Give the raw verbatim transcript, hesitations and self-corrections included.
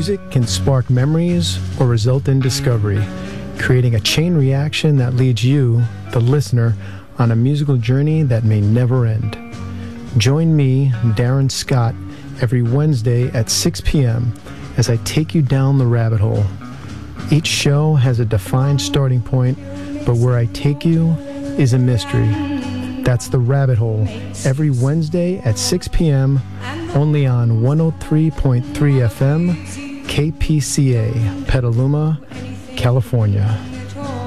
Music can spark memories or result in discovery, creating a chain reaction that leads you, the listener, on a musical journey that may never end. Join me, Darren Scott, every Wednesday at six p.m. as I take you down the rabbit hole. Each show has a defined starting point, but where I take you is a mystery. That's The Rabbit Hole, every Wednesday at six p.m., only on one oh three point three F M, K P C A, Petaluma, California.